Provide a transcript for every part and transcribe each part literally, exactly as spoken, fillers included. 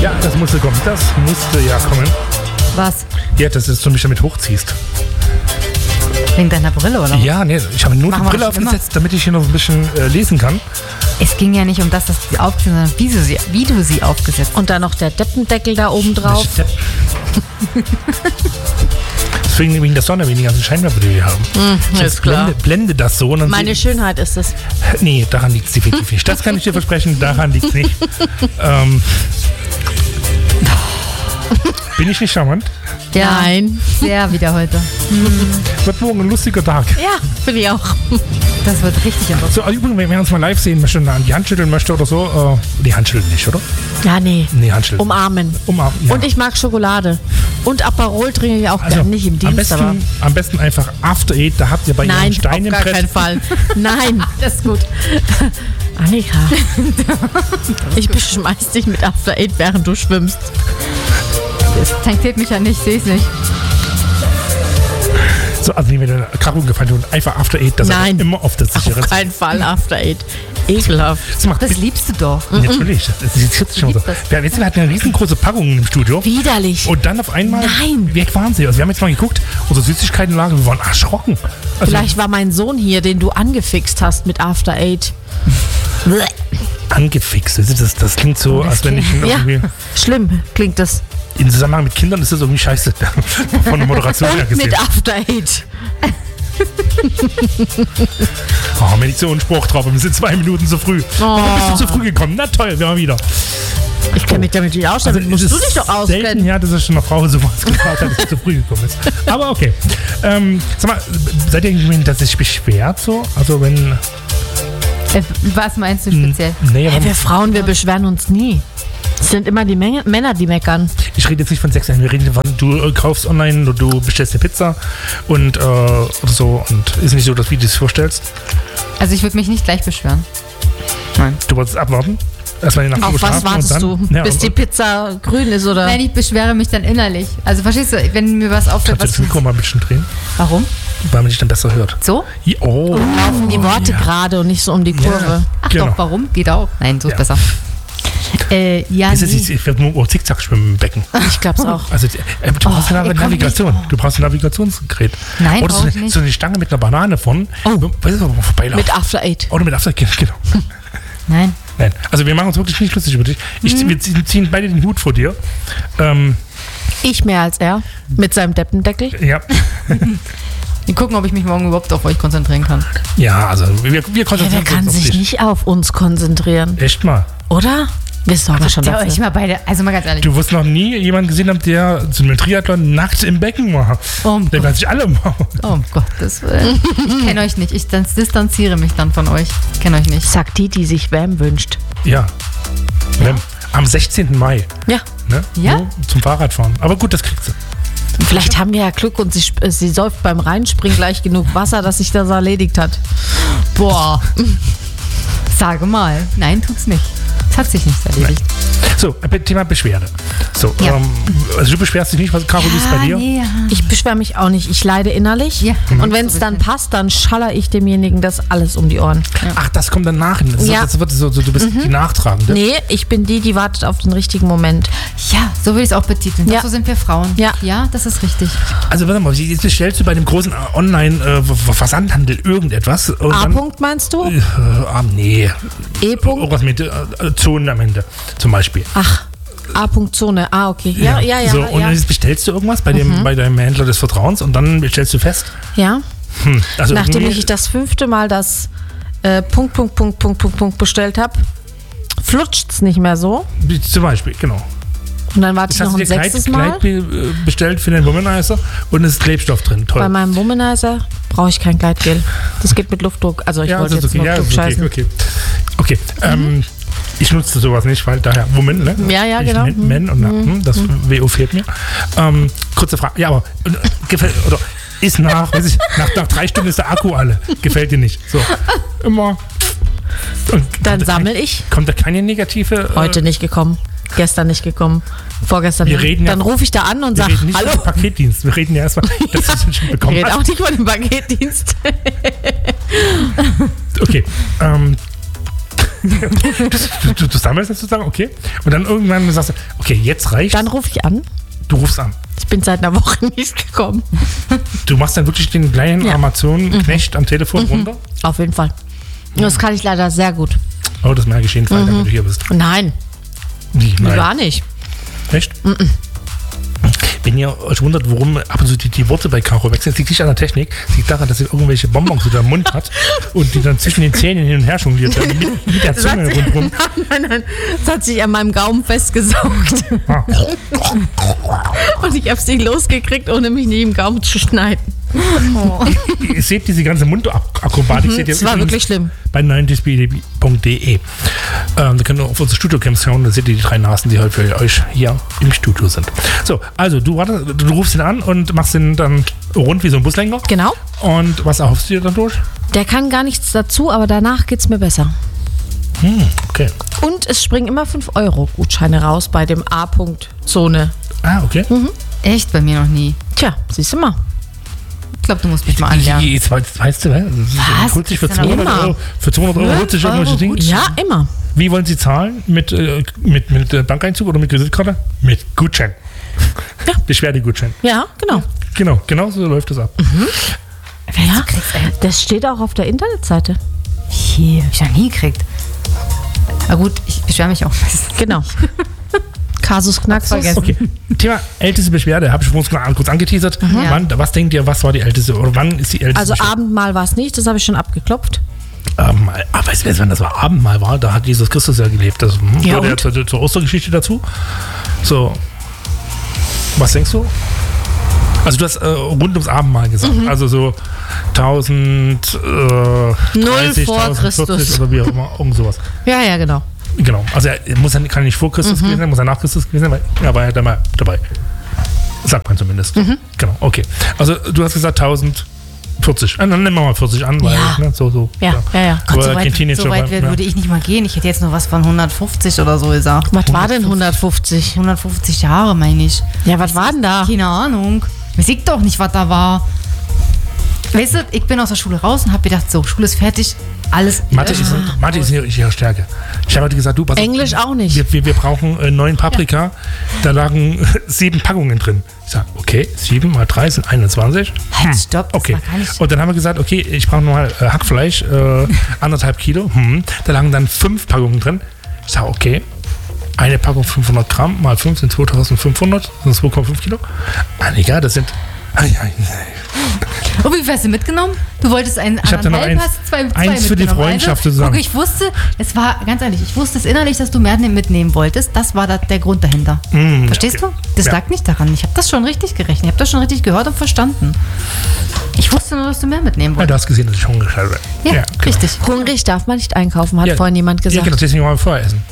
Ja, das musste kommen. Das musste ja kommen. Was? Ja, dass du mich damit hochziehst. Wegen deiner Brille, oder? Ja, nee, ich habe nur Machen die wir Brille das immer? aufgesetzt, damit ich hier noch ein bisschen äh, lesen kann. Es ging ja nicht um das, dass du sie aufgesetzt hast, sondern wie du sie, wie du sie aufgesetzt hast. Und dann noch der Deppendeckel da oben drauf. Deswegen wegen der Sonne, wegen den ganzen Scheinwerfer, die wir haben. Mm, Jetzt ist klar. Blende, blende das so. Und dann Meine Schönheit ist es. Nee, daran liegt es definitiv nicht. Das kann ich dir versprechen, daran liegt es nicht. ähm, bin ich nicht charmant? Ja, Nein. sehr wieder heute. Wird morgen ein lustiger Tag. Ja, finde ich auch. Das wird richtig interessant. So, also übrigens, wenn wir uns mal live sehen möchte und an die Hand schütteln möchte oder so, äh, die Hand schütteln nicht, oder? Ja, nee. Nee, Hand schütteln. Umarmen. Umarmen, ja. Und ich mag Schokolade. Und Aperol trinke ich auch Also, gerne. Nicht im am Dienst, aber... besten, am besten einfach After Eight, da habt ihr bei Nein, ihren Stein auf im gar Press. keinen Fall. Nein. Das ist gut. Annika, ich beschmeiß dich mit After Eight, während du schwimmst. Das tankiert mich ja nicht, sehe ich nicht. So, also wenn wir eine Karo gefallen und einfach After Eight, das Nein. ist immer auf der sicheren Auf keinen Fall After Eight. Ekelhaft. Das macht Das liebst du doch. natürlich. Das ist jetzt schon so. liebst das. Wir, weißt du, wir hatten eine riesengroße Packung im Studio. Widerlich. Und dann auf einmal Nein. weg waren sie. Also wir haben jetzt mal geguckt, unsere Süßigkeitenlager, wir waren erschrocken. Also Vielleicht war mein Sohn hier, den du angefixt hast mit After Eight. angefixt. Das, das, das klingt so, Das als wenn ich ihn Ja, irgendwie schlimm klingt das. in Zusammenhang mit Kindern ist das irgendwie scheiße. Von der Moderation her gesehen. Mit After Eight. Oh, haben wir nicht so einen Spruch drauf. Wir sind zwei Minuten zu früh. Warum bist du zu früh gekommen? Na toll, wir waren wieder. Ich kenne mich damit nicht aus, damit musst es du ist dich doch selten, auskennen. ja, dass es schon eine Frau sowas gefragt hat, dass sie zu früh gekommen ist. Aber okay. Ähm, sag mal, seid ihr irgendwie, dass sich beschwert so? Also wenn... Äh, was meinst du speziell? Nee, Hey, wenn, wir Frauen, wir beschweren uns nie. Es sind immer die Menge, Männer, die meckern. ich rede jetzt nicht von Sex, wir reden von, du äh, kaufst online, du, du bestellst eine Pizza und äh, oder so und ist nicht so, dass wie du es vorstellst. Also ich würde mich nicht gleich beschweren. Nein. Du wolltest abwarten. Erstmal die Nacht Auf was schlafen wartest und du? dann, ja, Bis und, die Pizza grün ist, oder? Nein, ich beschwere mich dann innerlich. Also verstehst du, wenn mir was auffällt, kannst du was das Mikro mal ein bisschen drehen, Warum? weil man dich dann besser hört. So? Ja, oh, Laufen die Worte ja. gerade und nicht so um die Kurve. Ja, Ach genau. doch, warum? Geht auch. Nein, so ist Ja. besser. Äh, ja, Ist es, nee. ich, ich werde nur Zickzack schwimmen im Becken. Ich glaub's auch. Also äh, du brauchst Oh, eine ey, komm, Navigation. Du brauchst ein Navigationsgerät. Nein, Oder so brauch ich eine, nicht. so eine Stange mit einer Banane von. Oh. Weißt du, wo man vorbeilaufen. Mit After Eight. Oder mit Absatz, genau. Nein. Nein, also wir machen uns wirklich nicht lustig über dich. Ich, Mhm. Wir ziehen ziehen beide den Hut vor dir. Ähm, Ich mehr als er. Mit seinem Deppendeckel. ja. Wir gucken, ob ich mich morgen überhaupt auf euch konzentrieren kann. ja, also wir, wir Ja, wer konzentrieren kann uns auf sich dich. nicht auf uns konzentrieren? Echt mal. Oder? Wir sorgen schon Der euch dafür. mal beide, also mal ganz ehrlich. Du wirst noch nie jemanden gesehen haben, der zu einem Triathlon nackt im Becken war. Oh Der kann sich alle machen. Oh um Gottes Willen. Ich kenne euch nicht. Ich dann- distanziere mich dann von euch. Ich kenne euch nicht. Sagt die, die sich Wham wünscht. Ja. ja. Am sechzehnten Mai. Ja. Ne? Ja? Nur zum Fahrradfahren. Aber gut, das kriegst du. Vielleicht haben wir ja Glück und sie, sp- sie säuft beim Reinspringen gleich genug Wasser, dass sich das erledigt hat. Boah. Sage mal. Nein, tut's nicht. Es hat sich nicht erledigt. So, äh, Thema Beschwerde. So, Ja. ähm, also du beschwerst dich nicht, was Caro, wie ist bei dir? Nee, ja. Ich beschwere mich auch nicht. Ich leide innerlich. Ja, genau. Und wenn es dann passt, dann schaller ich demjenigen das alles um die Ohren. Ach, das kommt dann nach. Das, Ja. das wird so, so, du bist die Nachtragende. Nee, ich bin die, die wartet auf den richtigen Moment. Ja, so würde ich es auch betiteln. Ja. So sind wir Frauen. Ja. Ja, das ist richtig. Also warte mal, jetzt bestellst du bei dem großen äh, Online-Versandhandel irgendetwas. Und dann, A-Punkt meinst du? Äh, ah, nee. E-Punkt? Irgendwas mit äh, Zonen am Ende zum Beispiel. Ach, A-Punkt Zone. Ah, okay. Ja, ja, ja. So, ja, und ja. jetzt bestellst du irgendwas bei, dem, bei deinem Händler des Vertrauens und dann bestellst du fest. ja. Hm, also Nachdem irgendwie- ich das fünfte Mal das äh, Punkt, Punkt, Punkt, Punkt, Punkt, Punkt bestellt habe, flutscht es nicht mehr so. Zum Beispiel, genau. Und dann warte ich Jetzt hast noch du ein dir Kleid, sechstes Mal. Kleid be- bestellt für den Womanizer und es ist Klebstoff drin. Toll. Bei meinem Womanizer brauche ich kein Gleitgel. Das geht mit Luftdruck. Also ich ja, wollte das ist jetzt okay. nur Ja, Luft ist okay. scheißen. Okay, okay. Ähm, ich nutze sowas nicht, weil daher Woman, ne? Ja, ja, ich genau. Men, Men und hm, das W O fehlt mir. Ähm, kurze Frage. Ja, aber äh, gefällt oder ist nach, weiß ich, nach, nach drei Stunden ist der Akku alle. Gefällt dir nicht. So. Immer. Und Dann kommt da sammel kein- ich. Kommt da keine negative. Äh, Heute nicht gekommen. Gestern nicht gekommen. Vorgestern Wir nicht. reden ja- Dann rufe ich da an und Wir sage, reden nicht hallo. von dem Paketdienst. Wir reden ja erstmal, dass du es schon Ich bekommen rede hast. auch nicht von dem Paketdienst. Okay. Ähm, du, du, du sammelst das sozusagen, okay. Und dann irgendwann sagst du, okay, jetzt reicht's. Dann rufe ich an. Du rufst an. Ich bin seit einer Woche nicht gekommen. Du machst dann wirklich den kleinen Ja. Amazon-Knecht am Telefon runter? Auf jeden Fall. Das kann ich leider sehr gut. Oh, das merke ich jedenfalls, wenn du hier bist. Nein, Wie? Nein. gar nicht. Echt? Wenn ihr euch wundert, warum ab und zu die, die Worte bei Caro wechseln, das liegt nicht an der Technik, das liegt daran, dass sie irgendwelche Bonbons in im Mund hat und die dann zwischen den Zähnen hin und her jongliert werden, mit, mit der Zunge rundherum. Nein, nein, das hat sich an meinem Gaumen festgesaugt. Ah. Und ich habe es nicht losgekriegt, ohne mich nicht im Gaumen zu schneiden. Ihr seht diese ganze Mundakrobatik, seht ihr Das war übrigens wirklich schlimm. bei neunzig b d punkt de. Ähm, da könnt ihr auf unsere Studio-Cams schauen, da seht ihr die drei Nasen, die heute für euch hier im Studio sind. So, also du, warte, du rufst ihn an und machst ihn dann rund wie so ein Buslenker. Genau. Und was erhoffst du dir dadurch? Der kann gar nichts dazu, aber danach geht es mir besser. Hm, okay. Und es springen immer fünf Euro Gutscheine raus bei dem A-Punkt-Zone. Ah, okay. Echt? Bei mir noch nie. Tja, siehst du mal. Ich glaube, du musst mich mal anlernen. Jetzt weißt weißt du, ne? Was? Holt sich für Ist denn zweihundert immer? Euro, für zweihundert Euro holt sich irgendwelche Euro Dinge. Gutschein? Ja, immer. Wie wollen Sie zahlen? Mit, äh, mit, mit äh, Bankeinzug oder mit Kreditkarte? Mit Gutschein. Ja. Beschwerdegutschein. Ja, genau. Genau, genau so läuft das ab. Ja, das steht auch auf der Internetseite. Hier, hab ich noch nie gekriegt. Na gut, ich beschwere mich auch. Genau. Kasus Knack vergessen. Okay, Thema älteste Beschwerde, habe ich vorhin gerade kurz angeteasert. Mhm. Wann, was denkt ihr, was war die älteste oder wann ist die älteste Also Beschwerde? Abendmahl war es nicht, das habe ich schon abgeklopft. Ähm, aber weißt du, wenn das war Abendmahl war, da hat Jesus Christus ja gelebt. Das hm, Ja, gehört ja und? zur, zur Ostergeschichte dazu. So, was denkst du? Also du hast äh, rund ums Abendmahl gesagt. Also so tausend, äh, Null dreißig, vor tausendvierzig Christus. oder wie auch immer, irgend sowas. Ja, ja, genau. Genau. Also er muss ja, kann ja nicht vor Christus gewesen sein, muss er nach Christus gewesen sein, weil er war ja da mal dabei. Sagt man zumindest. Genau, okay. Also du hast gesagt tausendvierzig. Ah, dann nehmen wir mal vierzig an, weil Ja. ne, so, so. Ja, ja, ja. Aber so kein weit, Teenager so weit war, ja. würde ich nicht mal gehen. Ich hätte jetzt nur was von hundertfünfzig oder so gesagt. Was war denn hundertfünfzig? hundertfünfzig Jahre, meine ich. Ja, was war denn da? Keine Ahnung. Weiß ich doch nicht, was da war. Weißt du, ich bin aus der Schule raus und habe gedacht, so, Schule ist fertig, alles. Mathe ist, Mathe ist ihre, ihre Stärke. Ich habe heute gesagt, du, pass auf, Englisch auch nicht. Wir, wir, wir brauchen äh, neun Paprika. Da lagen sieben Packungen drin. Ich sage, okay, sieben mal drei sind einundzwanzig. Halt, stopp, das Okay. war gar nicht. Und dann haben wir gesagt, okay, ich brauche nochmal äh, Hackfleisch, äh, anderthalb Kilo. Hm. Da lagen dann fünf Packungen drin. Ich sage, okay, eine Packung fünfhundert Gramm mal fünf sind zweitausendfünfhundert, das sind zwei Komma fünf Kilo. Ah, egal, das sind. Ai, ai, ai. Und wie viel hast du mitgenommen? Du wolltest einen Ich hab da noch anderthalb, eins- hast zwei, zwei eins für die mitgenommen. Freundschaft also, zusammen. Guck, ich wusste, es war, ganz ehrlich, ich wusste es innerlich, dass du mehr mitnehmen wolltest. Das war da, der Grund dahinter. Mm, Verstehst okay. du? Das Ja. lag nicht daran. Ich habe das schon richtig gerechnet. Ich habe das schon richtig gehört und verstanden. Ich wusste nur, dass du mehr mitnehmen Ja, wolltest. du hast gesehen, dass ich hungrig habe. Ja, genau. richtig. Hungrig darf man nicht einkaufen, hat Ja. vorhin jemand Ja, gesagt. genau, deswegen haben wir vorher essen.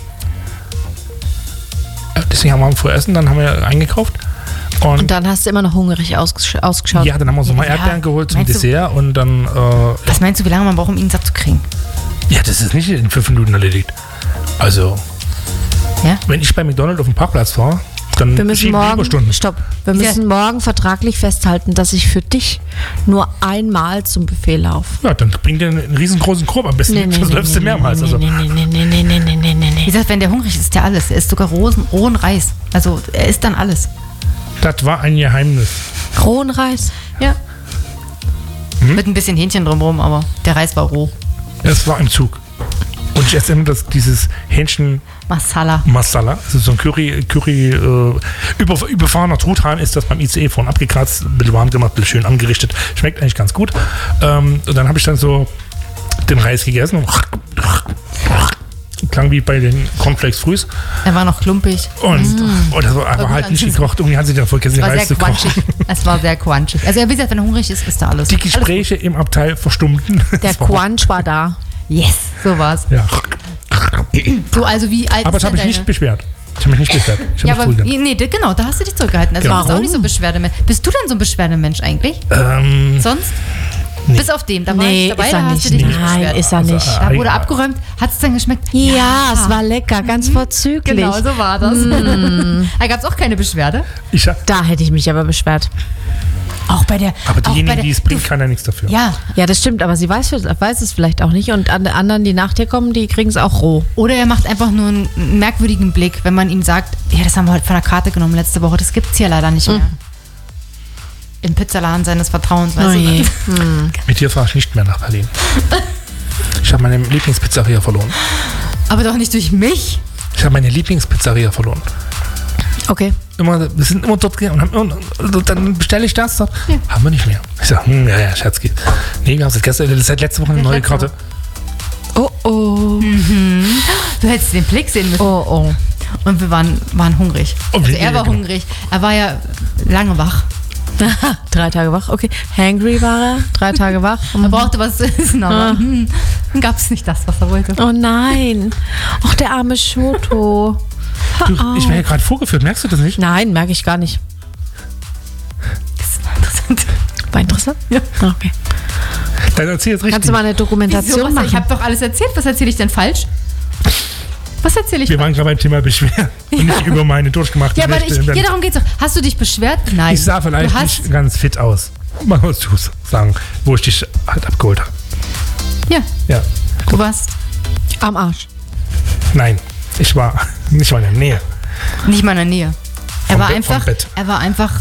Ja, deswegen haben wir vorher essen, dann haben wir eingekauft. Und, Und dann hast du immer noch hungrig ausgesch ausgeschaut. ja, dann haben wir uns nochmal Ja, Erdbeeren geholt zum meinst du- Dessert und dann, äh, Was meinst du, wie lange man braucht, um ihn satt zu kriegen? ja, das ist nicht in fünf Minuten erledigt. Also, Ja? wenn ich bei McDonald's auf dem Parkplatz fahre, dann Wir müssen schieben die morgen, Überstunden. stopp, wir Ja. müssen morgen vertraglich festhalten, dass ich für dich nur einmal zum Buffet laufe. Ja, dann bring dir einen riesengroßen Korb am besten, sonst läufst du mehrmals. Also, nee, nee, nee, nee, nee, nee, nee, nee, Wie nee. gesagt, wenn der hungrig ist, isst der alles. Er isst sogar rohen, rohen Reis. Also er isst dann alles. das war ein Geheimnis. Rohen Reis. Ja. Hm? Mit ein bisschen Hähnchen drumherum, aber der Reis war roh. Es war im Zug. Und ich esse immer das, dieses Hähnchen Masala. Masala. Das ist so ein Curry, Curry äh, über, überfahrener Truthahn ist das beim I C E vorne abgekratzt, ein bisschen warm gemacht, ein bisschen schön angerichtet. Schmeckt eigentlich ganz gut. Ähm, und dann habe ich dann so den Reis gegessen und klang wie bei den Cornflakes frühs. Er war noch klumpig. Und oh, das war aber gut halt nicht anzusehen. gekocht. Irgendwie hat sich dann vergessen, den Es war Reis sehr zu kochen. quatschig. Es war sehr quatschig. Also wie gesagt, wenn er hungrig ist, isst er alles. Die Gespräche im Abteil verstummten. Der Das war- Quanch war da. Yes, so war's. Ja. So, also wie alt Aber ist das habe denn ich nicht deine- beschwert. Ich habe mich nicht beschwert. Ich habe Ja, mich aber zurückgehalten. nee, d- genau, da hast du dich zurückgehalten. Also Genau. du bist auch nicht so ein Beschwerdemensch. Bist du denn so ein Beschwerdemensch eigentlich? Ähm, Sonst? Nee. Bis auf dem, da war Nee, ich dabei, ist da er hast nicht. du dich nicht Nein, beschwert. ist er Also, nicht. äh, Da wurde Ja. abgeräumt. Hat es dann geschmeckt? Ja, es war lecker, ganz vorzüglich. Genau, so war das. Mm. Da gab es auch keine Beschwerde. ich, hab- Da hätte ich mich aber beschwert. Auch bei der. Aber auch bei diejenigen, der, die es bringt, du- kann ja nichts dafür. Ja. Ja, das stimmt, aber sie weiß, weiß es vielleicht auch nicht. Und an anderen, die nach dir kommen, die kriegen es auch roh. Oder er macht einfach nur einen merkwürdigen Blick, wenn man ihm sagt, ja, das haben wir heute von der Karte genommen letzte Woche, das gibt's hier leider nicht mehr. Im Pizzaladen seines Vertrauens, weißt Oh du. je. Mit dir fahre ich nicht mehr nach Berlin. Ich habe meine Lieblingspizzeria verloren. Aber doch nicht durch mich. Ich habe meine Lieblingspizzeria verloren. Okay. Immer, wir sind immer dort gegangen und, haben, und, und dann bestelle ich das. Dort. Ja. Haben wir nicht mehr. Ich sage, hm, ja, ja, Scherz geht. Nee, wir haben seit, gestern, seit letzter Woche eine Seit neue letzter Karte. Oh, oh. Du hättest den Blick sehen müssen. Oh, oh. Und wir waren, waren hungrig. Oh, Also ja, er war genau. hungrig. Er war ja lange wach. Drei Tage wach, okay. Hangry war er, drei Tage wach. Er brauchte was zu essen, aber hm, dann gab es nicht das, was er wollte. Oh nein. Ach, der arme Schoto. Du, ich werde ja gerade vorgeführt, merkst du das nicht? Nein, merke ich gar nicht. Das war interessant. War interessant? Ja. Okay. Dann erzähl jetzt richtig. Kannst du mal eine Wieso, Dokumentation was, machen? ich habe doch alles erzählt. Was erzähle ich denn falsch? Was erzähle ich Wir falsch? waren gerade beim Thema Beschwerden und nicht über meine durchgemachten Ja, aber Nächte. ich, Dann- ja, darum geht's doch. Hast du dich beschwert? Nein. ich sah vielleicht du hast, nicht ganz fit aus. Man muss du sagen, wo ich dich halt abgeholt habe. Ja, Ja. du warst Am Arsch. Nein, ich war nicht mal in der Nähe. nicht mal in der Nähe. Er Vom war Bett- vom einfach, Bett. er war einfach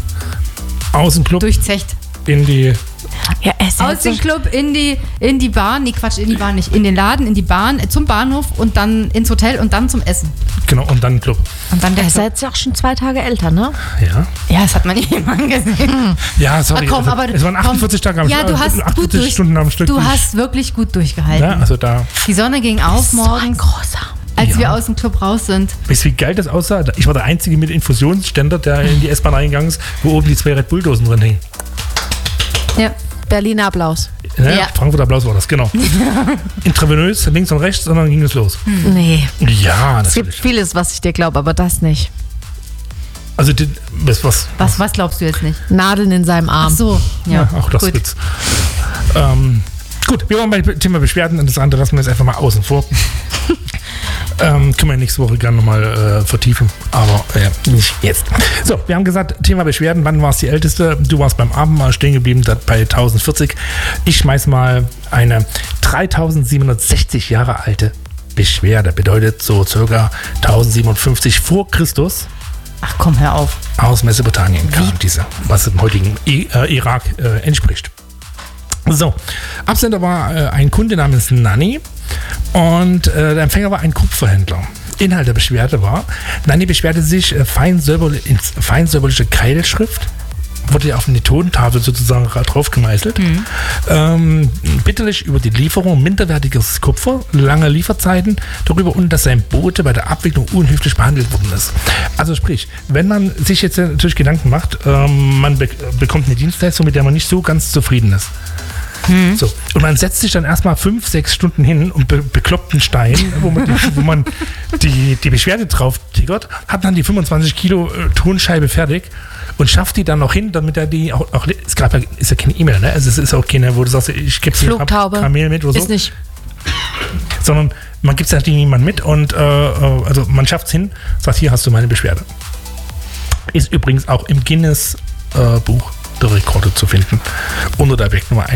Aus dem Club durchzecht. in die. Ja, er ist Aus halt dem so, Club in die, in die Bahn, nee Quatsch, in die Bahn nicht, in den Laden, in die Bahn, äh, zum Bahnhof und dann ins Hotel und dann zum Essen. Genau, und dann Club. Und dann der er ist Club. jetzt auch schon zwei Tage älter, ne? Ja. Ja, das hat man jemanden gesehen. Ja, sorry. Ah, komm, also, aber es waren achtundvierzig komm, Tage am Ja, Stück. du hast gut achtundvierzig durch, Stunden am Stück. Du die ich- hast wirklich gut durchgehalten. Ja, also da. Die Sonne ging auf morgens, großer. als Ja. wir aus dem Club raus sind. Weißt du, wie geil das aussah? Ich war der Einzige mit Infusionsständer, der in die S-Bahn reingegangen ist, wo oben die zwei Red Bull-Dosen drin hingen. Ja. Berliner Applaus. Ne? Ja. Frankfurter Applaus war das, genau. Intravenös, links und rechts, und dann ging es los. Nee. Ja, Es gibt natürlich. vieles, was ich dir glaube, aber das nicht. Also, die, was, was, Was, was glaubst du jetzt nicht? Nadeln in seinem Ach Arm. so, ja. Ja, auch das gut. Witz. Ähm, gut, wir waren beim Thema Beschwerden und das andere lassen wir jetzt einfach mal außen vor. ähm, können wir nächste Woche gerne nochmal äh, vertiefen, aber äh, nicht jetzt. So, wir haben gesagt, Thema Beschwerden, wann warst du die Älteste? Du warst beim Abendmahl stehen geblieben, das bei tausendvierzig. Ich schmeiß mal eine dreitausendsiebenhundertsechzig Jahre alte Beschwerde, bedeutet so circa tausendsiebenundfünfzig vor Christus. Ach komm, hör auf. Aus Mesopotamien kam diese, was im heutigen I äh, Irak äh, entspricht. So, Absender war äh, ein Kunde namens Nanni und äh, der Empfänger war ein Kupferhändler. Inhalt der Beschwerde war, Nanni beschwerte sich äh, fein, säuberli in fein säuberliche Keilschrift, wurde ja auf eine Tonentafel sozusagen drauf gemeißelt. Mhm. Ähm, bitterlich über die Lieferung minderwertiges Kupfer, lange Lieferzeiten, darüber und dass sein Bote bei der Abwicklung unhöflich behandelt worden ist. Also sprich, wenn man sich jetzt natürlich Gedanken macht, ähm, man be bekommt eine Dienstleistung, mit der man nicht so ganz zufrieden ist. Mhm. So. Und man setzt sich dann erstmal fünf, sechs Stunden hin und be bekloppt einen Stein, wo man, die, wo man die, die Beschwerde drauf tickert, hat dann die fünfundzwanzig Kilo äh, Tonscheibe fertig und schafft die dann noch hin, damit er die auch, auch es gab ja, ist ja keine E-Mail, ne? Also es ist auch keine, wo du sagst, ich gebe dir Flugtaube. Kamel mit oder so. Ist nicht. Sondern man gibt es halt niemand mit und äh, also man schafft es hin, sagt, hier hast du meine Beschwerde. Ist übrigens auch im Guinness äh, Buch der Rekorde zu finden. Unter der Wegnummer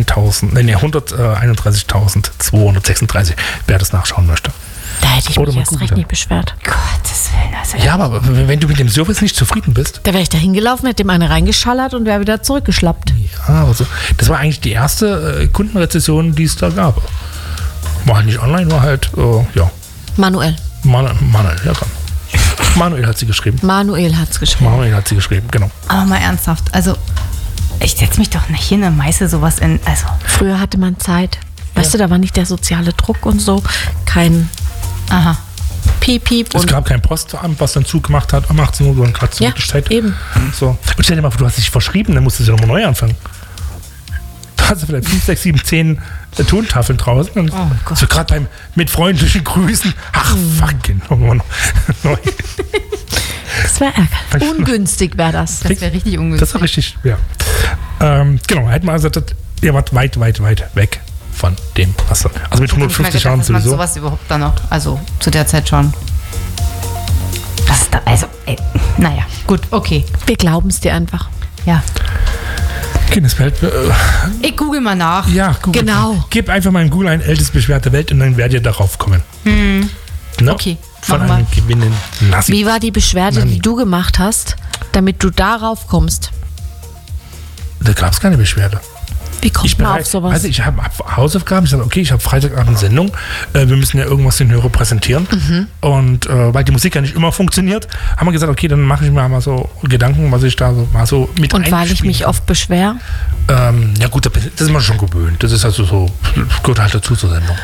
hunderteinunddreißigtausendzweihundertsechsunddreißig, wer das nachschauen möchte. Da hätte ich Oder mich mal erst gucken recht dann. nicht beschwert. Gottes Willen. Also Ja, aber wenn du mit dem Service nicht zufrieden bist, Da wäre ich da hingelaufen, hätte dem eine reingeschallert und wäre wieder zurückgeschlappt. ja, aber so, das war eigentlich die erste äh, Kundenrezession, die es da gab. War halt nicht online, war halt, äh, ja, Manuel. Manuel, Manuel, ja, komm. Manuel hat sie geschrieben. Manuel hat's geschrieben. Manuel hat sie geschrieben, genau. Aber mal ernsthaft, also ich setze mich doch nicht hin und meiße sowas in, also Früher hatte man Zeit. Weißt du, da war nicht der soziale Druck und so. Kein aha. Piep, Piep Es und gab kein Postamt, was dann zugemacht hat um achtzehn Uhr, du hast gerade ja, zurückgestellt. eben. So. Und stell dir mal vor, du hast dich verschrieben, dann musst du ja nochmal neu anfangen. Da hast du vielleicht fünf, sechs, sieben, zehn äh, Tontafeln draußen. Und Oh Gott. so gerade beim mit freundlichen Grüßen. Ach, fucking. Neu. Das wäre ärgerlich. Ungünstig wäre das. Das wäre richtig ungünstig. Das ist richtig, ja. Ähm, genau, hätten wir also, das, ihr wart weit, weit, weit weg von dem, was dann. Also mit Ich hätte nicht mehr hundertfünfzig gedacht, Jahren dass man sowieso. sowas überhaupt da noch, also zu der Zeit schon. Was ist da, also, ey, naja, gut, okay. Wir glauben es dir einfach. Ja. Guinness Welt. Äh, Ich google mal nach. ja, Google. Genau. Gib einfach mal in Google ein älteste Beschwerde der Welt und dann werdet ihr darauf kommen. Hm. Ne? Okay, Von machen einem gewinnenden Nassi. Wie war die Beschwerde, Nein. die du gemacht hast, damit du darauf kommst? Da gab es keine Beschwerde. Wie kommt Ich man bereit, auf sowas? Also ich habe hab Hausaufgaben, ich sage, okay, ich habe Freitagabend Sendung, äh, wir müssen ja irgendwas den Hörer präsentieren. Mhm. Und äh, weil die Musik ja nicht immer funktioniert, haben wir gesagt, okay, dann mache ich mir mal so Gedanken, was ich da so mal so mit Und weil ich einspielen mich kann. oft beschwer? Ähm, ja gut, das ist man schon gewöhnt. Das ist also so, gehört halt dazu zur Sendung.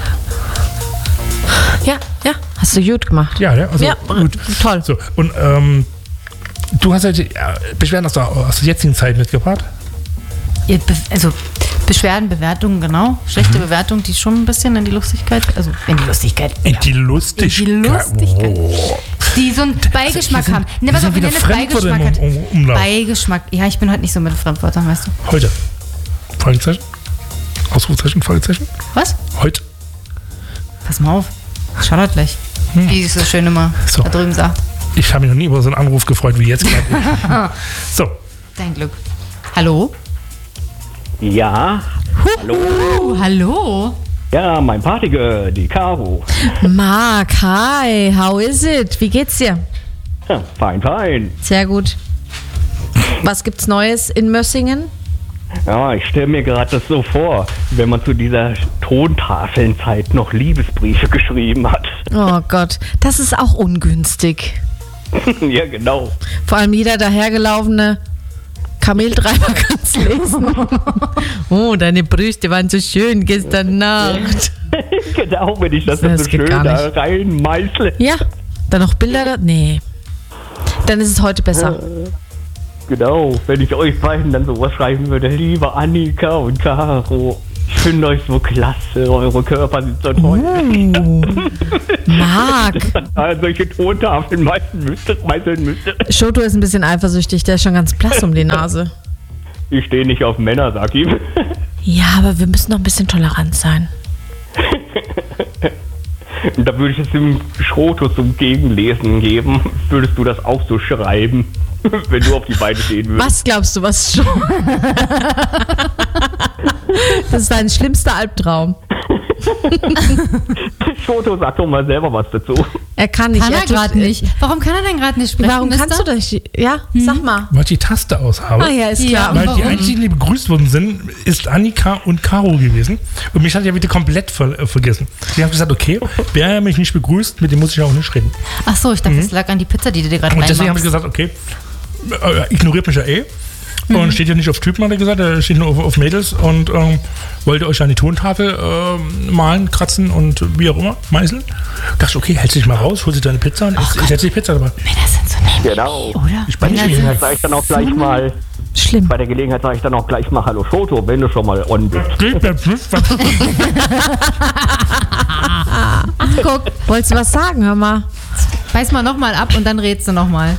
Ja, ja, hast du gut gemacht. Ja, ja, also Ja, gut. toll. So, und ähm, du hast ja die äh, Beschwerden aus der, aus der jetzigen Zeit mitgebracht. Ihr Be also Beschwerden, Bewertungen, genau. Schlechte Bewertungen, die schon ein bisschen in die Lustigkeit, also in die Lustigkeit. In die Lustigkeit. In die Lustigkeit. Oh. Die so einen Beigeschmack wir sind- haben. Ne, wir pass sind auf, wir wieder nennen es Fremdwörter im Beigeschmack. Hat. Um- Um- Umlauf. Beigeschmack. Ja, ich bin heute nicht so mit Fremdwörtern, weißt du. Heute. Fragezeichen? Ausrufezeichen, Fragezeichen? Was? Heute. Pass mal auf. Charlotte gleich. Wie es so schön immer So. da drüben sagt. Ich habe mich noch nie über so einen Anruf gefreut wie jetzt gerade. So, Dein Glück. Hallo? Ja, Oh, hallo. ja, mein Partygirl, die Caro. Marc, hi, how is it? Wie geht's dir? Ja, fein, fein. Sehr gut. Was gibt's Neues in Mössingen? Ja, ich stelle mir gerade das so vor, wenn man zu dieser Tontafelnzeit noch Liebesbriefe geschrieben hat. Oh Gott, das ist auch ungünstig. Ja, genau. Vor allem jeder dahergelaufene Kameltreiber kann es lesen. Oh, deine Brüste waren so schön gestern Nacht. Genau, wenn ich das, Das dann so geht schön gar da nicht. reinmeißle. Ja, dann noch Bilder da? Nee. Dann ist es heute besser. Genau, wenn ich euch beiden dann sowas schreiben würde, liebe Annika und Caro, ich finde euch so klasse, eure Körper sind so toll. Uh, Marc, Dass solche Tontafeln meißeln müsste, meißeln müsste. Shoto ist ein bisschen eifersüchtig, der ist schon ganz blass um die Nase. Ich stehe nicht auf Männer, sag ihm. Ja, aber wir müssen noch ein bisschen tolerant sein. Und da würde ich es dem Schroto zum Gegenlesen geben. Würdest du das auch so schreiben, wenn du auf die Beine stehen würdest? Was glaubst du, was schon? Das ist dein schlimmster Albtraum. Schroto, sag doch mal selber was dazu. Er kann nicht. Kann er tut- gerade nicht. Warum kann er denn gerade nicht sprechen? Warum kannst du Mister? das? nicht? Ja, sag mal. weil ich die Taste aus habe. Ah ja, ist Ja. klar. Weil die Warum? einzigen, die begrüßt worden sind, ist Annika und Caro gewesen. Und mich hat ja wieder komplett ver äh, vergessen. Die haben gesagt, okay, wer mich nicht begrüßt, mit dem muss ich auch nicht reden. Ach so, ich dachte, das lag an die Pizza, die du dir gerade Und deswegen habe ich reinmachst. gesagt, okay, äh, ignoriert mich ja eh. Und steht ja nicht auf Typen, hat er gesagt, er steht nur auf, auf Mädels und ähm, wollte euch an die Tontafel ähm, malen, kratzen und wie auch immer, meißeln. Dachte ich, okay, hältst dich mal raus, hol sich deine Pizza und ich setze die Pizza dabei. Männer sind so neben Genau. oder? Ich bin Bei der nicht Gelegenheit sage ich dann auch gleich mal, Schlimm. bei der Gelegenheit sage ich dann auch gleich mal Hallo Schroto, wenn du schon mal on bist. Geht mir nicht, was- Guck, wolltest du was sagen, hör mal? Beiß mal nochmal ab und dann redst du nochmal.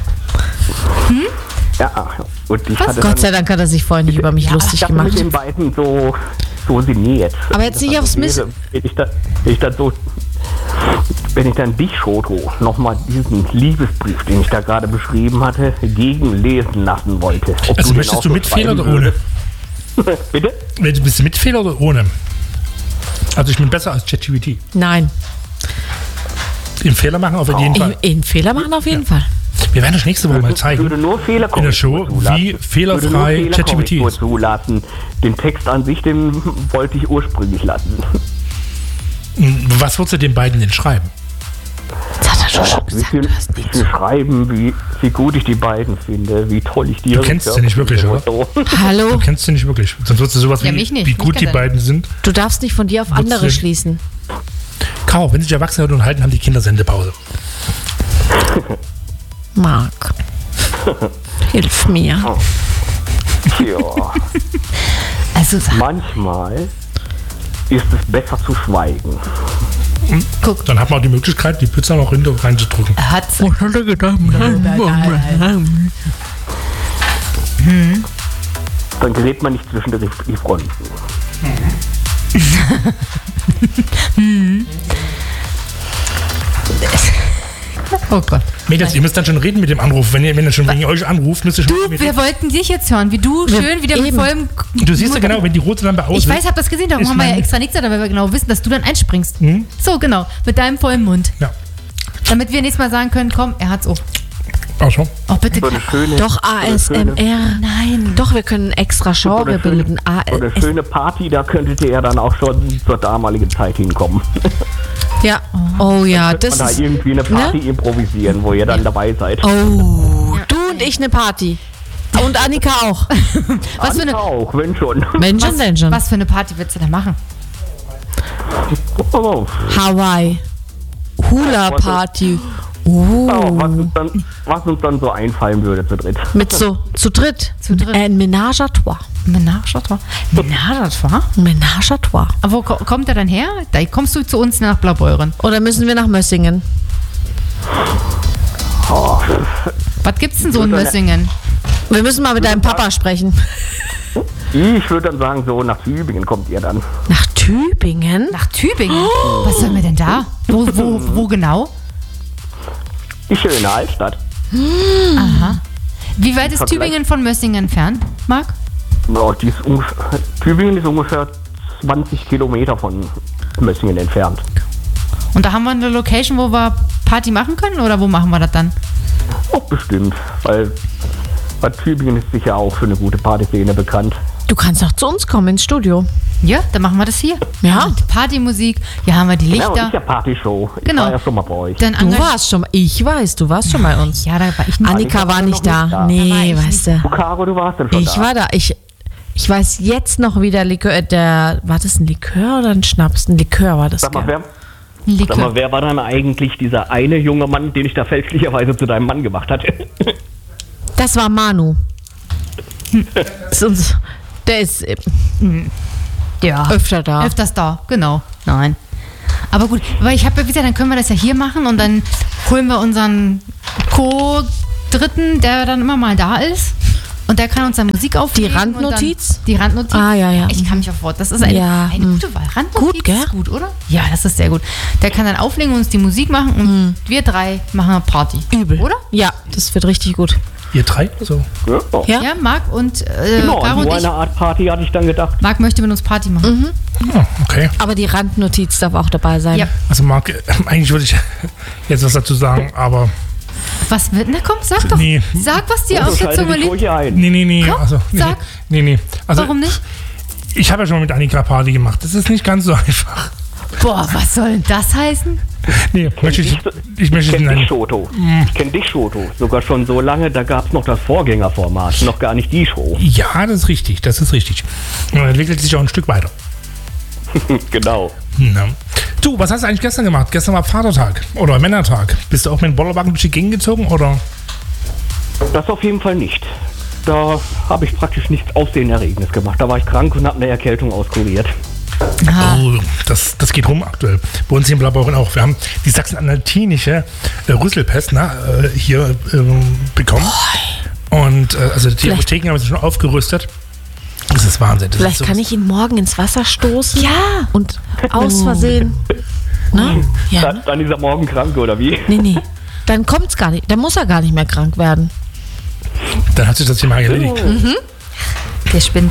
Ja, und ich hatte Gott sei dann, Dank hat er sich vorhin nicht über mich lustig ich hatte gemacht. mit den beiden so, so sinniert. Aber jetzt nicht Das aufs Miss- wäre, Wenn ich, da, wenn ich dann so, wenn ich dann dich, Schroto, nochmal diesen Liebesbrief, den ich da gerade beschrieben hatte, gegenlesen lassen wollte. Ob Also den möchtest auch du so mit Fehler schreiben oder ohne? würdest. Bitte? Bist du mit Fehler oder ohne? Also ich bin besser als ChatGPT. Nein. Im Fehler machen auf jeden In, Fall. in Fehler machen auf jeden Fall. Wir werden das nächste Woche mal Ich zeigen. würde nur Fehler In der Show, zulassen. wie fehlerfrei Ich würde nur ChatGPT Fehlerkorrektur ist. zulassen. Den Text an sich, den wollte ich ursprünglich lassen. Was würdest du den beiden denn schreiben? Das hat er schon schon Wie gesagt. viel, Du hast wie nie viel schreiben, wie, wie gut ich die beiden finde, wie toll ich die Du kennst sie nicht wirklich, oder? So. Hallo? Du kennst sie nicht wirklich. Sonst würdest du sowas Ja, wie, mich nicht. wie Mich gut kennt die er beiden sind. Du darfst nicht von dir auf Wird's andere denn- schließen. Kau, wenn sich Erwachsene unterhalten, haben die Kinder Sendepause. Marc. Hilf mir. Ja, Also sag, manchmal ist es besser zu schweigen. guck, Dann hat man auch die Möglichkeit, die Pizza noch hinter reinzudrücken. er hat's. Ich hatte gedacht, Dann gerät man nicht zwischen die, die Fronten. Oh Gott. Mädels, ihr müsst dann schon reden mit dem Anruf. Wenn ihr, wenn ihr schon wegen euch anruft, müsst ihr schon Du, mit wir wollten dich jetzt hören, wie du Wir- schön wieder mit eben. vollem... Du siehst ja genau, wenn die rote Lampe aus Ich ist. weiß, hab das gesehen, darum ist haben wir ja mein- extra nichts gesagt, weil wir genau wissen, dass du dann einspringst. Hm? So, genau, mit deinem vollen Mund. Ja. Damit wir nächstes Mal sagen können, komm, er hat's auch. Auch schon. Oh, bitte. So eine schöne, Doch, so eine schöne- A S M R. Nein. Doch, wir können extra So Genre eine, schöne, bilden. so eine A S schöne Party, da könntet ihr ja dann auch schon zur damaligen Zeit hinkommen. Ja. Oh ja, Und das da ist. irgendwie eine Party improvisieren, wo ihr dann dabei seid. Oh, du und ich eine Party. Und Annika auch. Was für eine, Auch, wenn schon. Mensch und denn schon. was für eine Party willst du da machen? Oh, Hawaii. Hula Party. oh, was, Oh. uns dann, was uns dann so einfallen würde zu dritt. Mit so, zu dritt. Zu dritt. Ein Ménage à trois. Menage à trois. Menage à trois? Ein Ménage à trois. Aber wo ko- kommt er dann her? Da kommst du zu uns nach Blaubeuren. Oder müssen wir nach Mössingen? Oh, Was gibt's denn so in würde Mössingen? Wir müssen mal mit deinem Papa sprechen. ich würde dann sagen, so nach Tübingen kommt ihr dann. Nach Tübingen? Nach Tübingen? Was sollen wir denn da? Wo, wo, wo genau? Die schöne Altstadt. Aha. Wie weit ist Vergleich- Tübingen von Mössingen entfernt, Marc? Ja, die ist ungefähr, Tübingen ist ungefähr zwanzig Kilometer von Mössingen entfernt. Und da haben wir eine Location, wo wir Party machen können? Oder wo machen wir das dann? Auch bestimmt, weil Bad Tübingen ist sicher auch für eine gute Partyszene bekannt. Du kannst auch zu uns kommen ins Studio. Ja, dann machen wir das hier. Ja. Mit Partymusik. Hier haben wir die Ja, und Lichter. ist ja Partyshow. Ich Genau. war ja schon mal bei euch. Dann Du engagieren- warst schon mal, ich weiß, du warst schon bei uns. Ja, da war ich nicht. Annika war war noch nicht nicht da. da. Da war Nee, ich weißt du. Du, Caro, du warst dann schon Ich da. war da. Ich, ich weiß jetzt noch, wie der Likör, äh, der, war das ein Likör oder ein Schnaps? Ein Likör war das. Sag mal, gell? wer, Likör. sag mal, wer war dann eigentlich dieser eine junge Mann, den ich da fälschlicherweise zu deinem Mann gemacht hatte? Das war Manu. Das ist uns, der ist äh, Ja. öfter da. Öfters da, genau. Nein. Aber gut, weil ich habe ja gesagt, dann können wir das ja hier machen und dann holen wir unseren Co-Dritten, der dann immer mal da ist. Und der kann uns dann Musik aufnehmen. Die Randnotiz? Und dann, die Randnotiz. Ah, ja, ja. Ich kann mich auf Wort. Das ist eine, Ja, eine mm. gute Wahl. Randnotiz Gut, gell? ist gut, oder? Ja, das ist sehr gut. Der kann dann auflegen und uns die Musik machen und wir drei machen eine Party. Übel. Oder? Ja, das wird richtig gut. Ihr drei? So. Ja. Ja? Ja, Marc und äh, Genau, Caro an so und ich. eine Art Party hatte ich dann gedacht. Marc möchte mit uns Party machen. Ah, okay. Aber die Randnotiz darf auch dabei sein. Ja. Also Marc, äh, eigentlich würde ich jetzt was dazu sagen, aber Was wird? Na komm, sag doch. Nee. Sag, was dir Also auf der schalte Zunge dich liegt. ruhig ein. nee, nee, nee. Komm, also, nee, sag. nee, nee. Also, Warum nicht? ich habe ja schon mit Annika Party gemacht. Das ist nicht ganz so einfach. Boah, was soll denn das heißen? Nee, möchte ich, dich so- ich möchte Ich es kenne dich, nicht. Shoto. Ich kenne dich, Shoto. Sogar schon so lange, da gab es noch das Vorgängerformat, noch gar nicht die Show. Ja, das ist richtig, das ist richtig. Und er entwickelt sich auch ein Stück weiter. Genau. Na. Du, was hast du eigentlich gestern gemacht? Gestern war Vatertag oder Männertag. Bist du auch mit dem Bollerwagen durch die Gegend gezogen oder? Das auf jeden Fall nicht. Da habe ich praktisch nichts Aufsehenerregendes gemacht. Da war ich krank und habe eine Erkältung auskuriert. Ah, Oh, das, das geht rum aktuell. Bei uns hier in Blaubeuren auch. Wir haben die sachsen-anhaltinische äh, Rüsselpest na, äh, hier ähm, bekommen. Und äh, also die Vielleicht- Apotheken haben sich schon aufgerüstet. Das ist Wahnsinn. Das Vielleicht ist kann ich ihn morgen ins Wasser stoßen. Ja. Und aus Versehen. Ne? Ja. Dann, dann ist er morgen krank, oder wie? Nee, nee. Dann kommt's gar nicht. Dann muss er gar nicht mehr krank werden. Dann hat sich das Thema erledigt. der spinnt.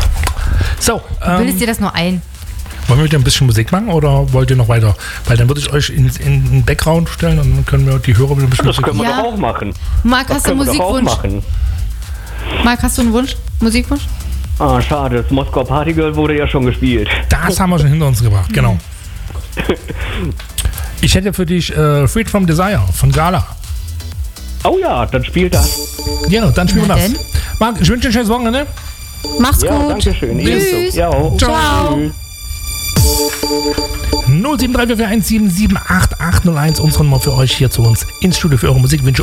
So, Du ähm, bildest dir das nur ein. wollen wir wieder ein bisschen Musik machen oder wollt ihr noch weiter? Weil dann würde ich euch in, in den Background stellen und dann können wir die Hörer wieder ein bisschen Das Musik können wir Ja. doch auch machen. Marc, Das hast du einen können wir doch auch Musikwunsch? machen. Marc, hast du einen Wunsch? Musikwunsch? Ah, schade. Das Moskau Party Girl wurde ja schon gespielt. Das haben wir schon hinter uns gebracht, genau. Ich hätte für dich äh, Freed from Desire von Gala. Oh ja, dann spielt das. Ja, dann spielen Na wir das. denn? Marc, ich wünsche dir ein schönes Wochenende. Mach's Ja, gut. danke schön. Tschüss. Ja, Ciao. Tschüss. null sieben drei vier vier eins sieben sieben acht acht null eins, unsere Nummer für euch hier zu uns ins Studio für eure Musikwünsche